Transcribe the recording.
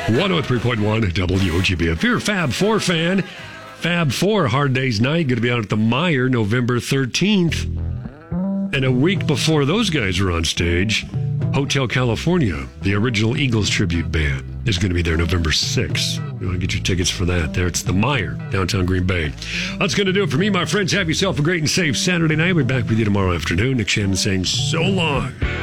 103.1 WOGB. If you're a Fab 4 fan, Fab 4 Hard Day's Night going to be out at the Meijer November 13th. And a week before those guys are on stage, Hotel California, the original Eagles tribute band, is going to be there November 6th. You want to get your tickets for that. There, it's the Meijer, downtown Green Bay. That's going to do it for me, my friends. Have yourself a great and safe Saturday night. We'll be back with you tomorrow afternoon. Nick Shannon saying so long.